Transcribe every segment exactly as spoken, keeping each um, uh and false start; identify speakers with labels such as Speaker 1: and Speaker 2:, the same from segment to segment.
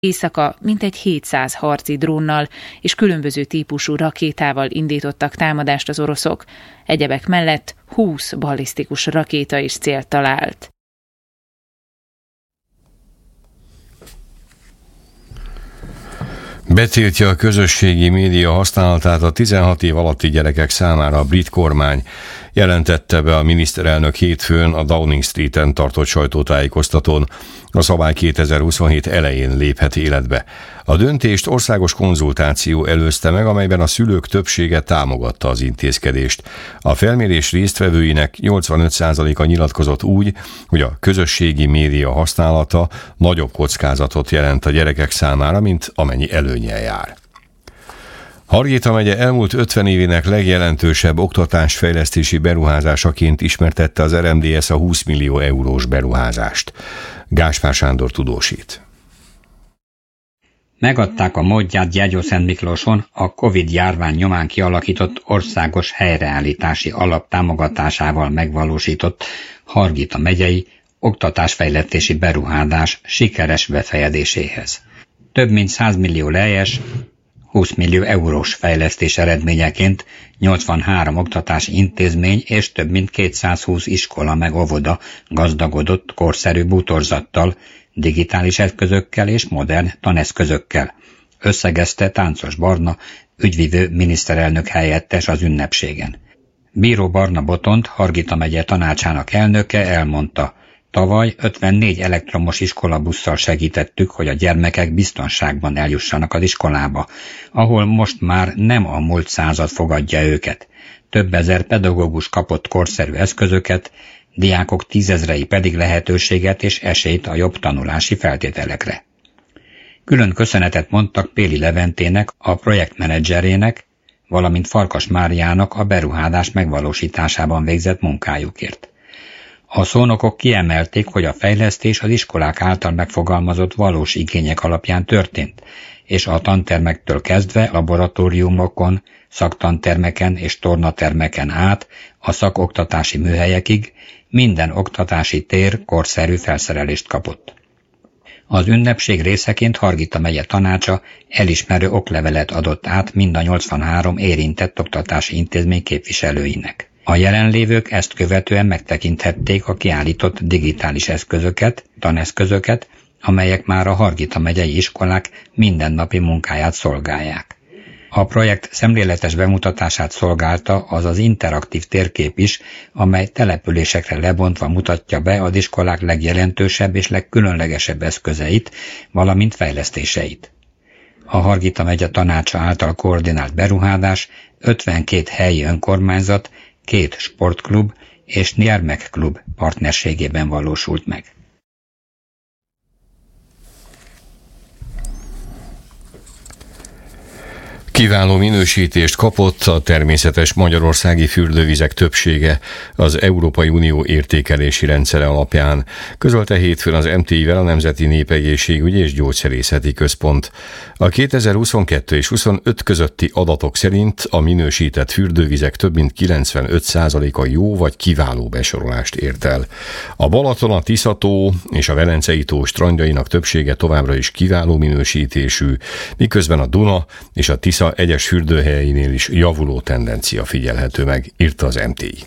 Speaker 1: Éjszaka mintegy hétszáz harci drónnal és különböző típusú rakétával indítottak támadást az oroszok. Egyebek mellett húsz ballisztikus rakéta is célt talált.
Speaker 2: Betiltja a közösségi média használatát a tizenhat év alatti gyerekek számára a brit kormány, jelentette be a miniszterelnök hétfőn a Downing Streeten tartott sajtótájékoztatón. A szabály kétezer-huszonhét elején léphet életbe. A döntést országos konzultáció előzte meg, amelyben a szülők többsége támogatta az intézkedést. A felmérés résztvevőinek nyolcvanöt százaléka nyilatkozott úgy, hogy a közösségi média használata nagyobb kockázatot jelent a gyerekek számára, mint amennyi előnnyel jár. Hargita megye elmúlt ötven évének legjelentősebb oktatásfejlesztési beruházásaként ismertette az er em dé es a húsz millió eurós beruházást. Gáspár Sándor tudósít.
Speaker 3: Megadták a módját Gyergyószentmiklóson a Covid-járvány nyomán kialakított országos helyreállítási alap támogatásával megvalósított Hargita megyei oktatásfejlesztési beruházás sikeres befejezéséhez. Több mint száz millió lejjes, húsz millió eurós fejlesztés eredményeként nyolcvanhárom oktatási intézmény és több mint kétszázhúsz iskola meg óvoda gazdagodott korszerű bútorzattal, digitális eszközökkel és modern taneszközökkel, összegezte Táncos Barna, ügyvivő miniszterelnök helyettes az ünnepségen. Bíró Barna Botont, Hargita megye tanácsának elnöke elmondta, tavaly ötvennégy elektromos iskolabusszal segítettük, hogy a gyermekek biztonságban eljussanak az iskolába, ahol most már nem a múlt század fogadja őket. Több ezer pedagógus kapott korszerű eszközöket, diákok tízezrei pedig lehetőséget és esélyt a jobb tanulási feltételekre. Külön köszönetet mondtak Péli Leventének, a projektmenedzserének, valamint Farkas Máriának a beruházás megvalósításában végzett munkájukért. A szónokok kiemelték, hogy a fejlesztés az iskolák által megfogalmazott valós igények alapján történt, és a tantermektől kezdve laboratóriumokon, szaktantermeken és tornatermeken át a szakoktatási műhelyekig minden oktatási tér korszerű felszerelést kapott. Az ünnepség részeként Hargita megye tanácsa elismerő oklevelet adott át mind a nyolcvanhárom érintett oktatási intézmény képviselőinek. A jelenlévők ezt követően megtekinthették a kiállított digitális eszközöket, taneszközöket, amelyek már a Hargita megyei iskolák mindennapi munkáját szolgálják. A projekt szemléletes bemutatását szolgálta az az interaktív térkép is, amely településekre lebontva mutatja be az iskolák legjelentősebb és legkülönlegesebb eszközeit, valamint fejlesztéseit. A Hargita megye tanácsa által koordinált beruházás ötvenkét helyi önkormányzat, két sportklub és gyermekklub partnerségében valósult meg.
Speaker 2: Kiváló minősítést kapott a természetes magyarországi fürdővizek többsége az Európai Unió értékelési rendszere alapján, közölte hétfőn az em té i-vel a Nemzeti Népegészségügyi és Gyógyszerészeti Központ. A kétezer-huszonkettő és huszonöt közötti adatok szerint a minősített fürdővizek több mint kilencvenöt százaléka jó vagy kiváló besorolást ért el. A Balaton, a Tisza-tó és a Velencei-tó strandjainak többsége továbbra is kiváló minősítésű, miközben a Duna és a Tisza egyes fürdőhelyeinél is javuló tendencia figyelhető meg, írta az em té i.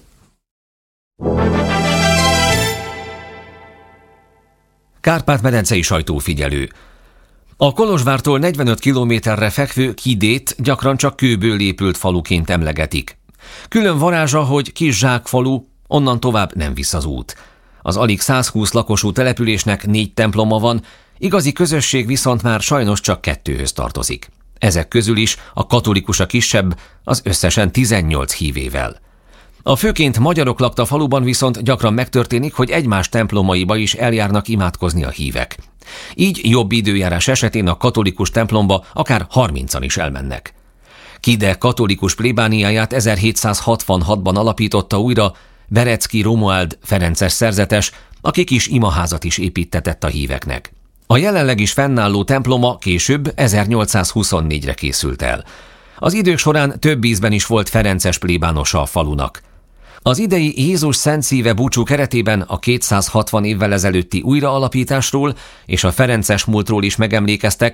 Speaker 4: Kárpát-medencei sajtófigyelő. A Kolozsvártól negyvenöt kilométerre fekvő Kidét gyakran csak kőből épült faluként emlegetik. Külön varázsa, hogy kis zsákfalu, onnan tovább nem visz az út. Az alig százhúsz lakosú településnek négy temploma van, igazi közösség viszont már sajnos csak kettőhöz tartozik. Ezek közül is a katolikus a kisebb, az összesen tizennyolc hívével. A főként magyarok lakta faluban viszont gyakran megtörténik, hogy egymás templomaiba is eljárnak imádkozni a hívek. Így jobb időjárás esetén a katolikus templomba akár harmincan is elmennek. Kide katolikus plébániáját ezerhétszázhatvanhatban alapította újra Berecki Romuald ferences szerzetes, aki kis imaházat is építtetett a híveknek. A jelenleg is fennálló temploma később ezernyolcszázhuszonnégyre készült el. Az idők során több ízben is volt ferences plébánosa a falunak. Az idei Jézus Szent Szíve búcsú keretében a kétszázhatvan évvel ezelőtti újraalapításról és a ferences múltról is megemlékeztek,